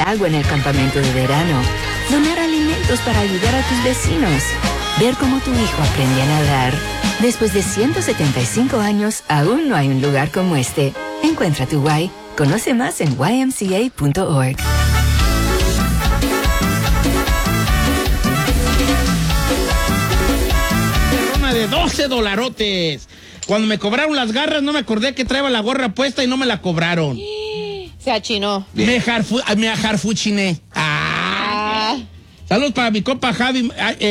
agua en el campamento de verano, donar alimentos para ayudar a tus vecinos, ver cómo tu hijo aprende a nadar. Después de 175 años, aún no hay un lugar como este. Encuentra tu why. Conoce más en ymca.org. De $12. Cuando me cobraron las garras, no me acordé que traía la gorra puesta y no me la cobraron. Se achinó. Me ajarfuchiné. Saludos para mi compa Javi.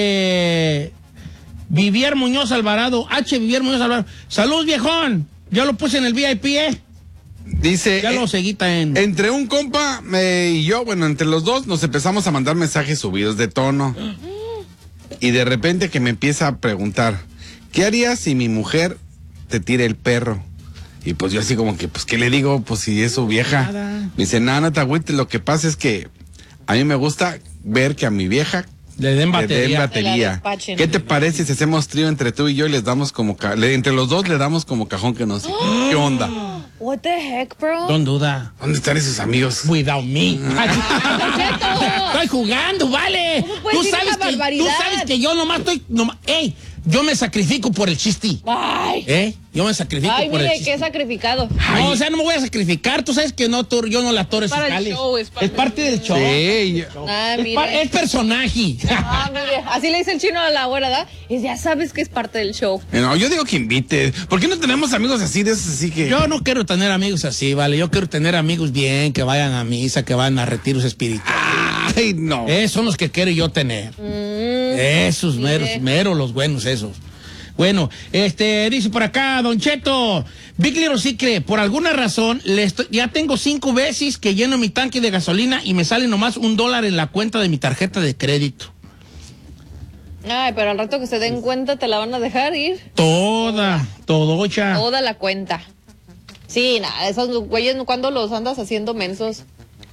Vivier Muñoz Alvarado. Vivier Muñoz Alvarado. Saludos, viejón. Ya lo puse en el VIP, Dice, ya lo seguí en... Entre un compa y yo, bueno, entre los dos nos empezamos a mandar mensajes subidos de tono. Y de repente que me empieza a preguntar, ¿qué harías si mi mujer te tira el perro? Y pues yo así como que, pues, ¿qué le digo? Pues si es su vieja. Nada. Me dice, no te agüites, lo que pasa es que a mí me gusta ver que a mi vieja le den batería. ¿Qué te parece si hacemos trío entre tú y yo y les damos como, entre los dos le damos como cajón que no sé? ¿Qué onda? What the heck, bro? Don't duda. ¿Dónde están esos amigos? Without me. Estoy jugando, vale. Tú sabes que yo nomás estoy... ¡Ey! Yo me sacrifico por el chiste. Ay. Yo me sacrifico por el chiste. Ay, mire, qué sacrificado. No, o sea, no me voy a sacrificar. Tú sabes que no, yo no la toro Para el show, es parte del show. Sí. Es personaje. Mire. Así le dice el chino a la güera, ¿verdad? Y ya sabes que es parte del show. No, yo digo que invite. ¿Por qué no tenemos amigos así de esos así que...? Yo no quiero tener amigos así, ¿vale? Yo quiero tener amigos bien, que vayan a misa, que vayan a retiros espirituales. Ay, no. Esos son los que quiero yo tener. Esos meros los buenos, esos. Bueno, dice por acá, Don Cheto, Big Little Secret, por alguna razón, ya tengo 5 veces que lleno mi tanque de gasolina y me sale nomás $1 en la cuenta de mi tarjeta de crédito. Ay, pero al rato que se den cuenta te la van a dejar ir. Toda la cuenta. Sí, nada, esos güeyes, ¿cuándo los andas haciendo mensos?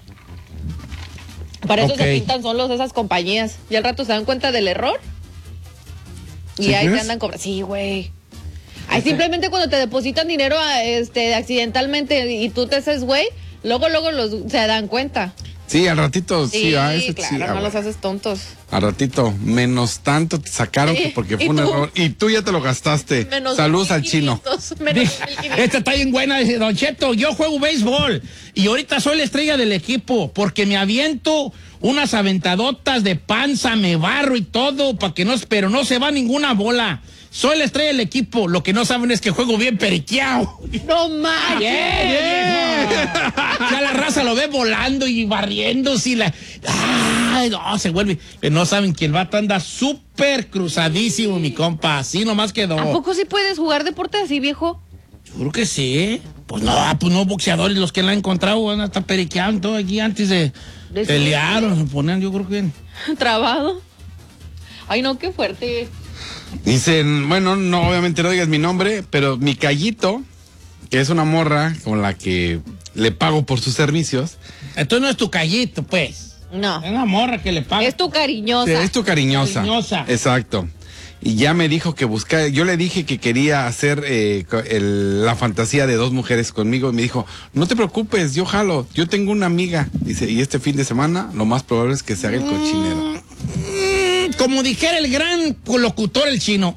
Para eso se pintan solos esas compañías. Y al rato se dan cuenta del error. Y ¿Sí ahí crees? te andan cobrando. Sí, güey. Ahí simplemente cuando te depositan dinero accidentalmente y tú te haces güey, luego se dan cuenta. Sí, al ratito, Sí, ese claro, no los haces tontos. Al ratito, menos tanto te sacaron que porque fue un error. Y tú ya te lo gastaste. Saludos al chino. Esta está bien buena, dice Don Cheto. Yo juego béisbol y ahorita soy la estrella del equipo porque me aviento unas aventadotas de panza, me barro y todo, pero no se va ninguna bola. Soy la estrella del equipo. Lo que no saben es que juego bien periqueado. ¡No más! Ya la raza lo ve volando y barriéndose. ¡Ay, no! Se vuelve. Pero no saben que el vato anda súper cruzadísimo, mi compa. Así nomás quedó. ¿A poco sí puedes jugar deporte así, viejo? Yo creo que sí. Pues no, boxeadores los que la han encontrado van a estar periqueando todo aquí antes de pelear o se ponían, yo creo que... ¿Trabado? Ay, no, qué fuerte. Dicen, bueno, no, obviamente no digas mi nombre, pero mi Callito, que es una morra con la que le pago por sus servicios. Entonces no es tu Callito, pues. No. Es una morra que le paga. Es tu cariñosa. Es tu cariñosa. Exacto. Y ya me dijo que yo le dije que quería hacer la fantasía de 2 mujeres conmigo y me dijo, no te preocupes, yo jalo, yo tengo una amiga. Dice, y este fin de semana lo más probable es que se haga el cochinero. Como dijera el gran locutor el chino.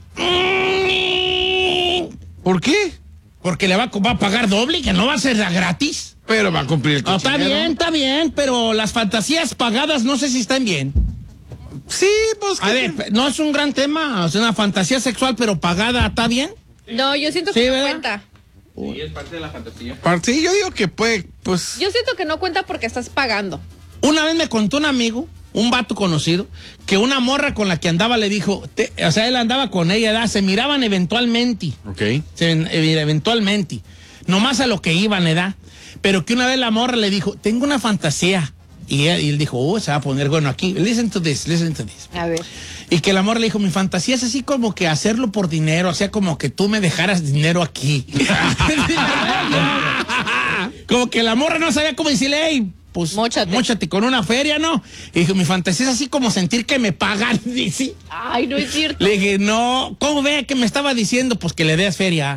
¿Por qué? Porque le va a pagar doble, que no va a ser gratis. Pero va a cumplir el cochinero. Está bien, pero las fantasías pagadas no sé si están bien. Sí, pues... A ver, no es un gran tema, es una fantasía sexual, pero pagada, ¿está bien? No, yo siento que no ¿verdad? cuenta. Sí, es parte de la fantasía. Sí, yo digo que puede, pues... Yo siento que no cuenta porque estás pagando. Una vez me contó un amigo, un vato conocido, que una morra con la que andaba le dijo, o sea, él andaba con ella, se miraban eventualmente. Ok. Eventualmente. Nomás a lo que iban, pero que una vez la morra le dijo, tengo una fantasía. Y él dijo, se va a poner bueno aquí. Listen to this. A ver. Y que el amor le dijo, mi fantasía es así como que hacerlo por dinero, o sea, como que tú me dejaras dinero aquí. Como que la morra no sabía cómo decirle, hey, pues móchate con una feria, ¿no? Y dijo, mi fantasía es así como sentir que me pagan. ¿Sí? Ay, no es cierto. Le dije, no, ¿cómo ve que me estaba diciendo? Pues que le des feria.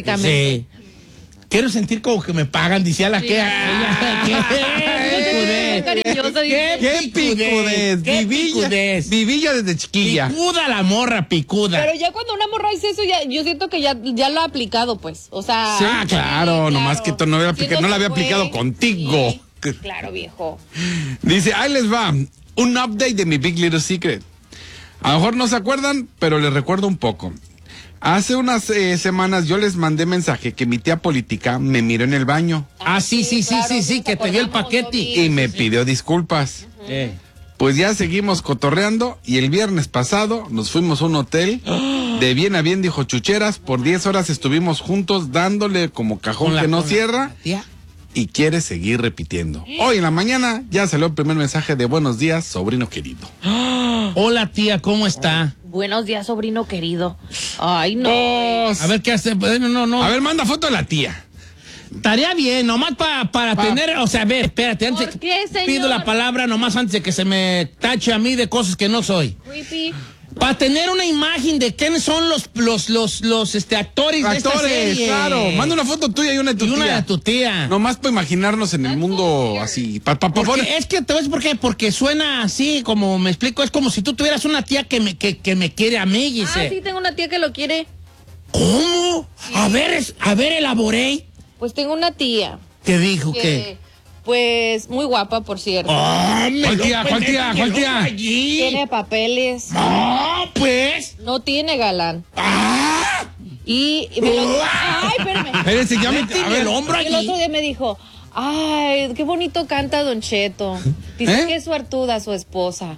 Prácticamente. Sí. Quiero sentir como que me pagan, decía la sí, que... picudez. cariñosa, dice. ¡Qué picudez! ¡Qué Vivilla, picudez! vivilla desde chiquilla. Picuda la morra, picuda. Pero ya cuando una morra dice eso, ya, yo siento que ya lo ha aplicado, pues. O sea. Sí, claro, nomás que tú no la había aplicado contigo. Sí, claro, viejo. Dice, ahí les va, un update de mi Big Little Secret. A lo mejor no se acuerdan, pero les recuerdo un poco. Hace unas semanas yo les mandé mensaje que mi tía política me miró en el baño Sí, claro, que te dio el paquete. y me pidió disculpas. Eh. Pues ya seguimos cotorreando y el viernes pasado nos fuimos a un hotel de bien a bien, dijo Chucheras. Por 10 horas estuvimos juntos dándole como cajón que no cierra Tía. y quiere seguir repitiendo. Hoy en la mañana ya salió el primer mensaje de buenos días, sobrino querido. Hola, tía, ¿cómo está? Buenos días, sobrino querido. Ay, no. A ver, ¿qué hace? No. A ver, manda foto de la tía. Estaría bien, nomás para tener, o sea, a ver, espérate, antes ¿Por qué, señor? pido la palabra nomás antes de que se me tache a mí de cosas que no soy. Creepy. Para tener una imagen de quiénes son los actores de esta serie. Claro. Manda una foto tuya y una de tu Y una tía. de tu tía. Nomás para imaginarnos en el mundo así. Porque es que te ves por qué, porque suena así, como me explico, es como si tú tuvieras una tía que me quiere a mí, Gise. Sí, tengo una tía que lo quiere. ¿Cómo? A ver, elaboré. Pues tengo una tía ¿Qué dijo? que, ¿Qué? pues, muy guapa, por cierto. ¿Cuál tía? ¿Cuál tía? ¿Cuál tía? Tiene papeles. Pues. No tiene galán. ¡Ah! Y me lo... Ay, espérame. Espérense, ya me... Tiene A ver, el hombro El allí. otro día me dijo, ay, qué bonito canta Don Cheto. Dice ¿Eh? que es suertuda su esposa.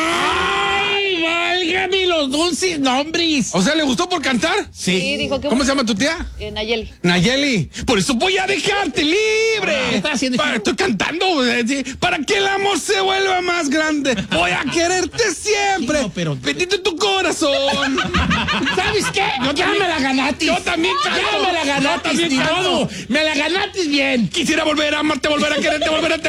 ¡Ay, válgame los dulces nombres! o sea, ¿le gustó por cantar? Sí, dijo que... ¿Cómo se llama tu tía? Nayeli. Nayeli, por eso voy a dejarte libre. ¿Qué estás haciendo? Estoy cantando, sí, para que el amor se vuelva más grande. Voy a quererte siempre. Sí, no, pero- Bendito tu corazón. ¿Sabes qué? Ya me la ganaste. Yo también canto. Ya me la Yo ganaste, también ni canto. modo. Me la ganaste bien. Quisiera volver a amarte, volver a quererte, volver a